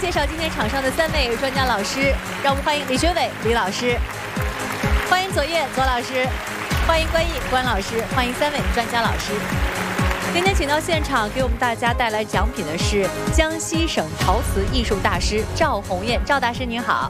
介绍今天场上的3位专家老师，让我们欢迎李学伟李老师，欢迎左烨左老师，欢迎关毅关老师，欢迎3位专家老师。今天请到现场给我们大家带来奖品的是江西省陶瓷艺术大师赵红艳，赵大师您好。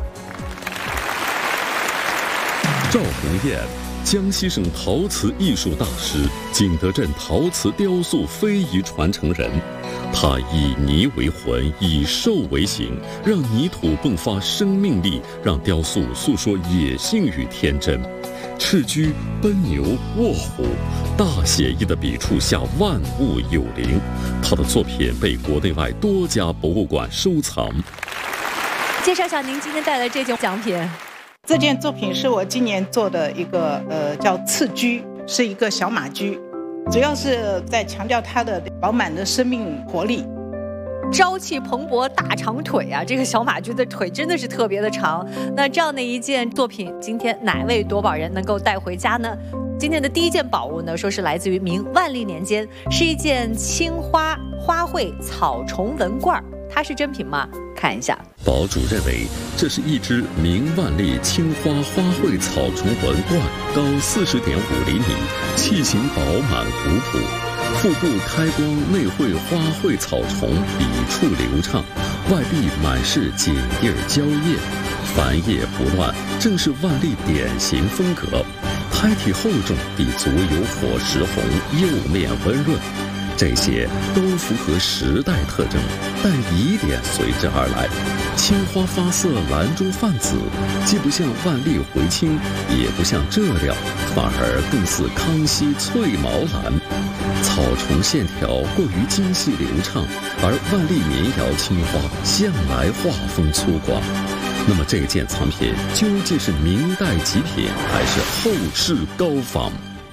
赵红艳，江西省陶瓷艺术大师，景德镇陶瓷雕塑非遗传承人。他以泥为魂，以兽为形，让泥土迸发生命力，让雕塑诉说野性与天真。赤驹、奔牛、卧虎，大写意的笔触下万物有灵。他的作品被国内外多家博物馆收藏。 介绍一下您今天带来这件奖品。 这件作品是我今年做的一个叫赤驹，是一个小马驹，主要是在强调它的饱满的生命活力。 朝气蓬勃大长腿啊，这个小马驹的腿真的是特别的长。那这样的一件作品，今天哪位夺宝人能够带回家呢？今天的第一件宝物呢，说是来自于明万历年间，是一件青花花卉草虫纹罐，它是真品吗？看一下。 宝主认为这是一只明万历青花花卉草虫纹罐，高40.5厘米，器型饱满古朴，腹部开光内绘花卉草虫，笔触流畅，外壁满是锦叶蕉叶，繁叶不乱，正是万历典型风格。胎体厚重，底足有火石红，釉面温润，这些都符合时代特征，但疑点随之而来。青花发色蓝中泛紫，既不像万历回青，也不像这料，反而更似康熙翠毛蓝。草虫线条过于精细流畅，而万历民窑青花向来画风粗犷。那么这件藏品究竟是明代极品，还是后世高仿？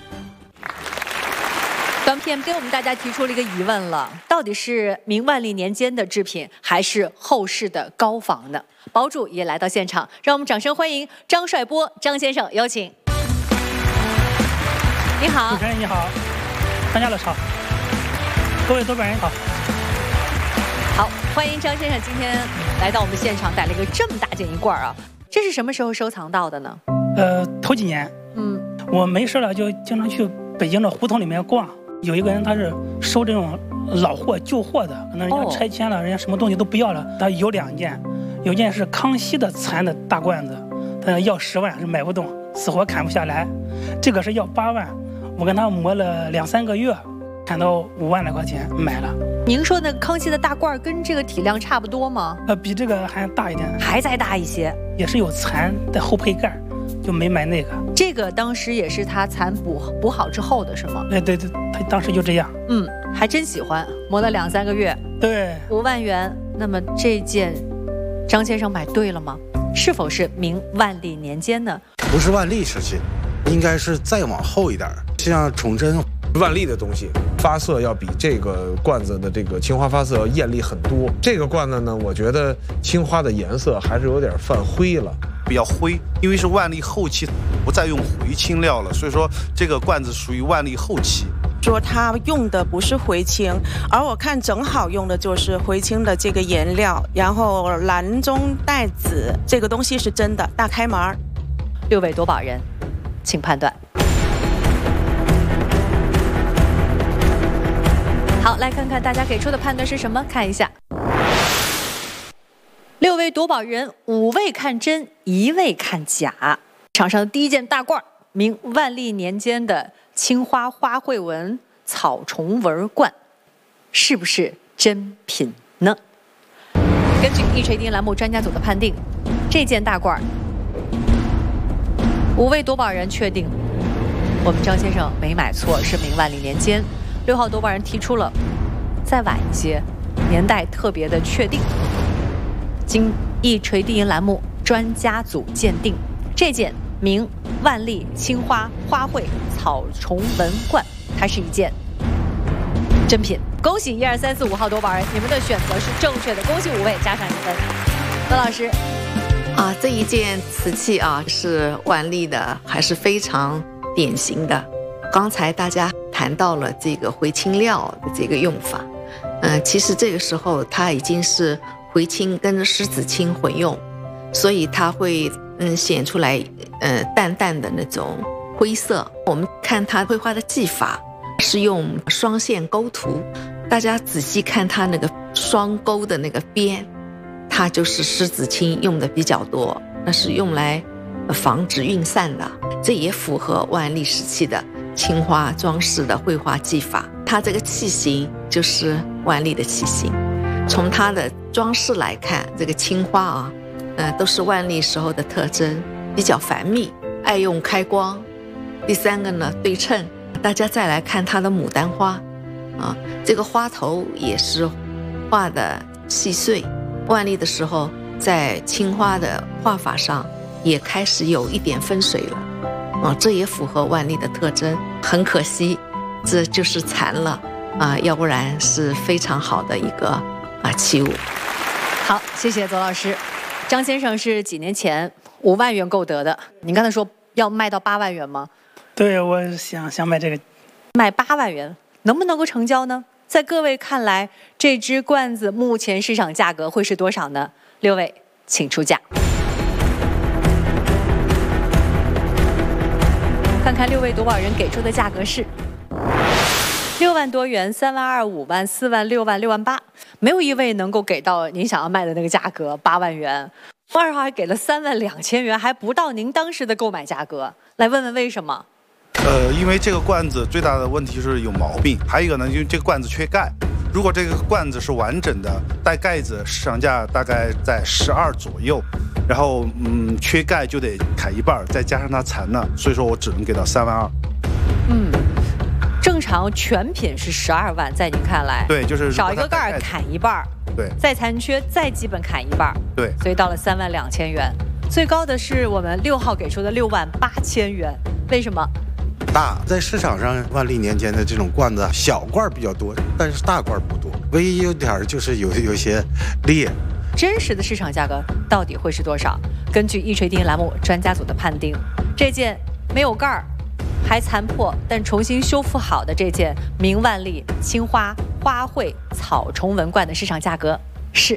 短片给我们大家提出了一个疑问了，到底是明万历年间的制品，还是后世的高仿呢？宝主也来到现场，让我们掌声欢迎张帅波张先生，有请。你好。 主持人你好，专家老师好，各位夺宝人好。 好，欢迎张先生今天来到我们现场，带了一个这么大件一罐啊，这是什么时候收藏到的呢？ 头几年，我没事了就经常去北京的胡同里面逛。有一个人他是收这种老货旧货的，可能人家拆迁了，人家什么东西都不要了。他有2件，有件是康熙的残的大罐子，他要10万是买不动，死活砍不下来。这个是要8万，我跟他磨了2、3个月，砍到5万来块钱买了。 您说那个康熙的大罐跟这个体量差不多吗？ 比这个还大一点， 还再大一些， 也是有残的后配盖，就没买那个。 这个当时也是他残补好之后的是吗？ 对，他当时就这样。 还真喜欢，磨了2、3个月。 对 ，5万元。那么这件张先生买对了吗？是否是明万历年间呢？ 不是万历时期，应该是再往后一点，像崇祯。 万历的东西发色要比这个罐子的这个青花发色要艳丽很多。这个罐子呢，我觉得青花的颜色还是有点泛灰了， 比较灰，因为是万历后期不再用回青料了，所以说这个罐子属于万历后期。 说他用的不是回青，而我看正好用的就是回青的这个颜料，然后蓝中带紫，这个东西是真的大开门。 6位夺宝人，请判断。好，来看看大家给出的判断是什么，看一下。6位夺宝人，5位看真，1位看假。场上的第一件大罐，明万历年间的青花花卉纹草虫纹罐，是不是真品呢？根据一锤定音栏目专家组的判定，这件大罐，5位夺宝人确定，我们张先生没买错，是明万历年间。6号夺宝人提出了再晚一些，年代特别的确定。经一锤定音栏目专家组鉴定，这件明万历青花花卉草虫纹罐，它是一件真品。恭喜1、2、3、4、5号夺宝人，你们的选择是正确的，恭喜5位，加上1分。何老师， 这一件瓷器是万历的，还是非常典型的。刚才大家谈到了这个回青料的这个用法，其实这个时候它已经是回青跟狮子青混用，所以它会显出来淡淡的那种灰色。我们看它绘画的技法是用双线勾涂，大家仔细看它那个双钩的那个边，它就是狮子青用的比较多，那是用来防止晕散的，这也符合万历时期的青花装饰的绘画技法。它这个器型就是万历的器型，从它的装饰来看，这个青花啊，都是万历时候的特征，比较繁密，爱用开光。第三个呢，对称。大家再来看它的牡丹花啊，这个花头也是画的细碎。万历的时候，在青花的画法上也开始有一点分水了啊，这也符合万历的特征。很可惜，这就是残了啊，要不然是非常好的一个器物。 好，谢谢左老师。张先生是几年前5万元购得的，您刚才说要卖到8万元吗？ 对，我想卖这个， 卖8万元，能不能够成交呢？在各位看来，这只罐子目前市场价格会是多少呢？6位，请出价。看看6位夺宝人给出的价格是6万多元、3万2、5万、4万、6万、6万8，没有一位能够给到您想要卖的那个价格8万元。2号还给了3万2千元，还不到您当时的购买价格。来问问为什么？ 因为这个罐子最大的问题是有毛病，还有一个呢，因为这个罐子缺盖。如果这个罐子是完整的带盖子，市场价大概在12左右，然后缺盖就得砍一半，再加上它残了，所以说我只能给到3万2。 正常全品是12万，在您看来， 对，就是少一个盖砍一半， 对， 再残缺再基本砍一半， 对， 所以到了3万2千元。最高的是我们6号给出的6万8千元，为什么？ 大，在市场上万历年间的这种罐子小罐比较多，但是大罐不多，唯一有点就是有些裂。 真实的市场价格到底会是多少？根据一锤定音栏目专家组的判定，这件没有盖儿还残破但重新修复好的这件明万历青花花卉草虫纹罐的市场价格是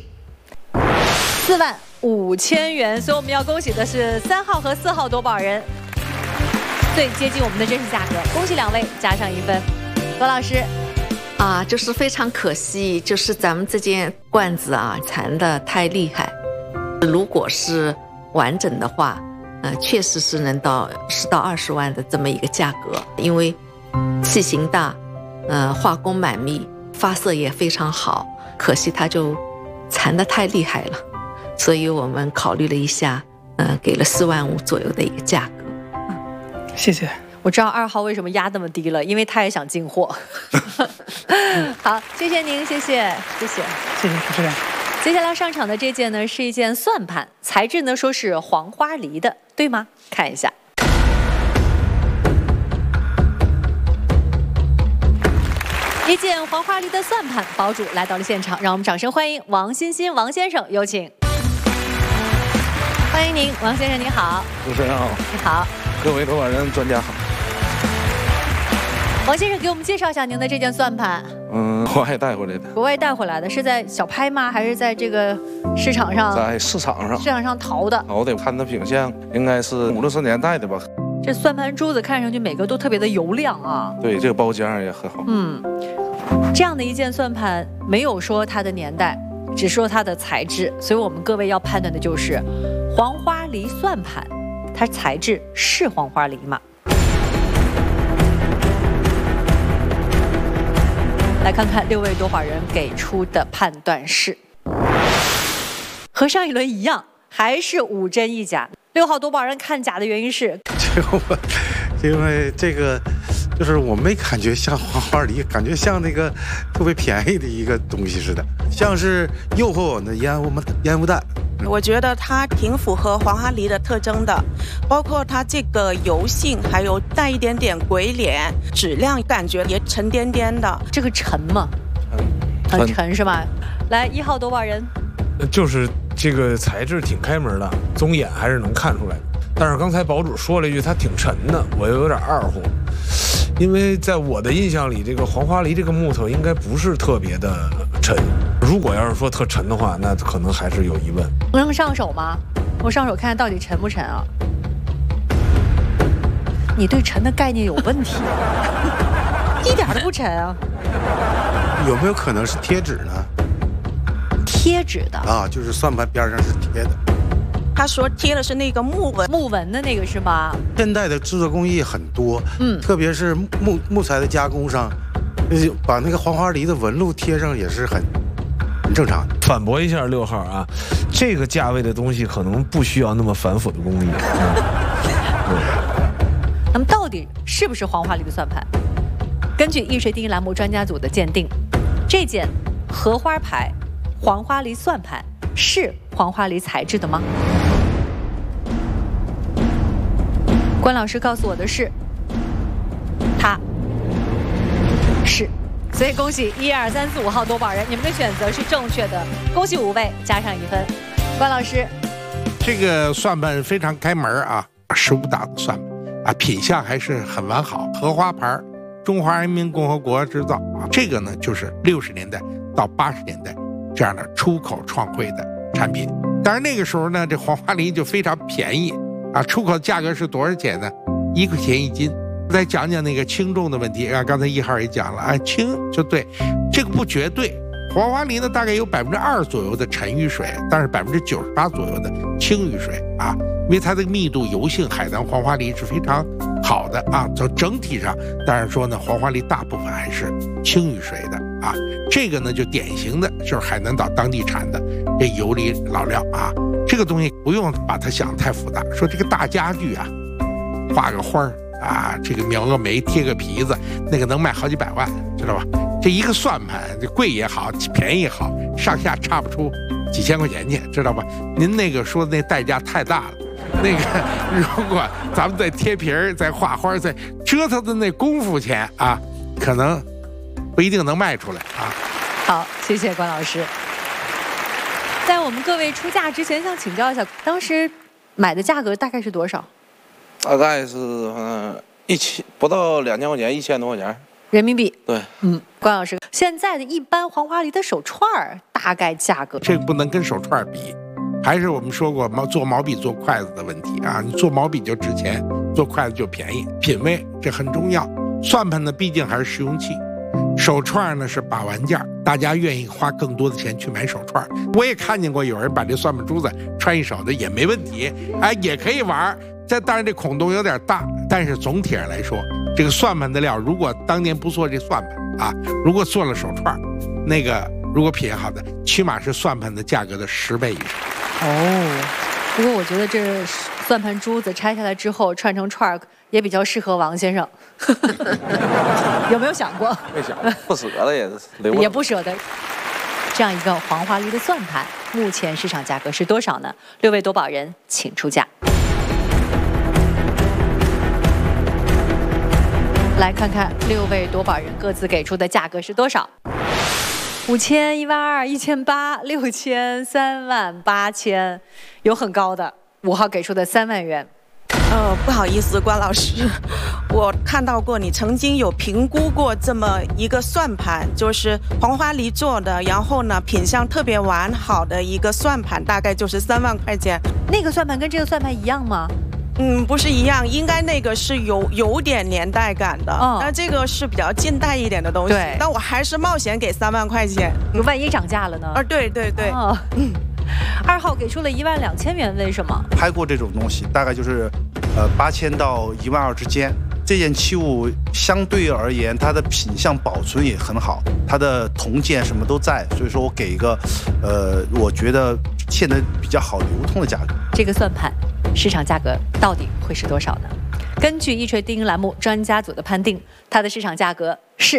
4万5千元，所以我们要恭喜的是3号和4号夺宝人，最接近我们的真实价格，恭喜2位加上1分。罗老师就是非常可惜，就是咱们这件罐子残得太厉害。如果是完整的话，确实是能到10到20万的这么一个价格，因为器型大，画工满密，发色也非常好，可惜它就残得太厉害了，所以我们考虑了一下，给了4万5左右的一个价格。 谢谢。 我知道2号为什么压那么低了，因为他也想进货。好，谢谢您，谢谢主持人。 接下来上场的这件呢，是一件算盘，材质呢说是黄花梨的，对吗？看一下。一件黄花梨的算盘，宝主来到了现场，让我们掌声欢迎王欣欣王先生，有请。欢迎您，王先生，你好。 主持人好。 你好。 各位夺宝人专家好。 王先生，给我们介绍一下您的这件算盘。 国外带回来的。 国外带回来的，是在小拍吗？还是在这个市场上？ 在市场上。 市场上淘的。 看它品相，应该是50、60年代的吧。 这算盘珠子看上去每个都特别的油亮啊。 对，这个包浆也很好。 这样的一件算盘，没有说它的年代，只说它的材质，所以我们各位要判断的就是黄花梨算盘，它材质是黄花梨吗？来看看6位夺宝人给出的判断是，和上一轮一样，还是5真1假。6号夺宝人看假的原因是， 因为这个就是我没感觉像黄花梨，感觉像那个特别便宜的一个东西似的，像是诱惑我的烟雾弹。 我觉得它挺符合黄花梨的特征的，包括它这个油性，还有带一点点鬼脸，质量感觉也沉甸甸的。 这个沉吗？很沉是吧？来，1号夺宝人， 就是这个材质挺开门的，棕眼还是能看出来的。但是刚才堡主说了一句它挺沉的，我又有点二乎，因为在我的印象里，这个黄花梨这个木头应该不是特别的沉。 如果要是说特沉的话，那可能还是有疑问。 能上手吗？我上手看看到底沉不沉啊？你对沉的概念有问题，一点都不沉啊！ 有没有可能是贴纸呢？ 贴纸的啊，就是算盘边上是贴的。 他说贴的是那个木纹的那个是吗？ 现代的制作工艺很多，特别是木材的加工上，把那个黄花梨的纹路贴上也是很正常的。 反驳一下6号啊，这个价位的东西可能不需要那么繁复的工艺。 那么到底是不是黄花梨的算盘？根据易碎第一栏目专家组的鉴定，这件荷花牌黄花梨算盘是黄花梨材质的吗？关老师告诉我的是，它是。所以恭喜1、2、3、4、5号夺宝人，你们的选择是正确的，恭喜5位，加上1分。关老师， 这个算盘非常开门啊，15档的算盘啊，品相还是很完好，荷花牌，中华人民共和国制造啊，这个呢就是60年代到80年代这样的出口创汇的产品。当然那个时候呢，这黄花梨就非常便宜啊，出口价格是多少钱呢？1块钱1斤。再讲讲那个轻重的问题啊，刚才1号也讲了啊，轻就对，这个不绝对。黄花梨呢，大概有2%左右的沉雨水，但是98%左右的轻雨水啊，因为它的密度、油性，海南黄花梨是非常好的啊。从整体上，当然说呢，黄花梨大部分还是轻雨水的啊。这个呢，就典型的就是海南岛当地产的这油梨老料啊。这个东西不用把它想太复杂，说这个大家具啊，画个花儿。啊，这个描个眉，贴个皮子，那个能卖好几百万，知道吧？这一个算盘，这贵也好，便宜也好，上下差不出几千块钱去，知道吧？您那个说的那代价太大了。那个如果咱们再贴皮儿、再画花、再折腾的那功夫钱啊，可能不一定能卖出来啊。 好，谢谢关老师。在我们各位出价之前，想请教一下，当时买的价格大概是多少？ 大概是不到2000块钱，1000多块钱人民币。 对， 关老师，现在的一般黄花梨的手串大概价格？ 这个不能跟手串比，还是我们说过做毛笔做筷子的问题啊。你做毛笔就值钱，做筷子就便宜，品味这很重要。算盘呢，毕竟还是实用器，手串呢是把玩件，大家愿意花更多的钱去买手串。我也看见过有人把这算盘珠子穿一手的也没问题，哎，也可以玩。这当然这孔洞有点大，但是总体上来说，这个算盘的料，如果当年不做这算盘啊，如果做了手串，那个如果品好的，起码是算盘的价格的10倍以上。 不过我觉得这算盘珠子拆下来之后串成串也比较适合王先生，有没有想过？ 没想，不舍得也是， 也不舍得。这样一个黄花梨的算盘，目前市场价格是多少呢？6位夺宝人请出价。来看看6位夺宝人各自给出的价格是多少？5000、12000、1800、6000、38000，有很高的，5号给出的3万元。 不好意思，关老师，我看到过你曾经有评估过这么一个算盘，就是黄花梨做的，然后呢品相特别完好的一个算盘，大概就是3万块钱。 那个算盘跟这个算盘一样吗？ 不是一样，应该那个是有点年代感的，那这个是比较近代一点的东西。 对， 但我还是冒险给3万块钱。 万一涨价了呢？ 对。 2号给出了12000元，为什么？ 拍过这种东西，大概就是8000到12000之间。这件器物相对而言，它的品相保存也很好，它的铜件什么都在，所以说我给一个我觉得现在比较好流通的价格。 这个算盘市场价格到底会是多少呢？根据易锤定音栏目专家组的判定，它的市场价格是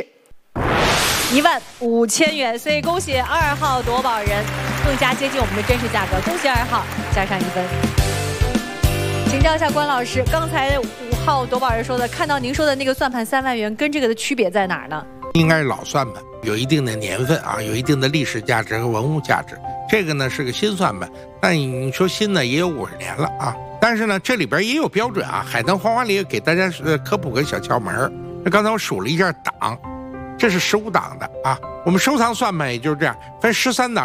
15000元，所以恭喜2号夺宝人，更加接近我们的真实价格，恭喜2号，加上1分。请教一下关老师，刚才5号夺宝人说的，看到您说的那个算盘3万元，跟这个的区别在哪儿呢？ 应该是老算盘，有一定的年份啊，有一定的历史价值和文物价值。这个呢是个新算盘，但你说新呢也有50年了啊。但是呢这里边也有标准啊。海南黄花梨给大家科普个小窍门，刚才我数了一下档， 这是15档的啊。我们收藏算盘也就是这样，分13档、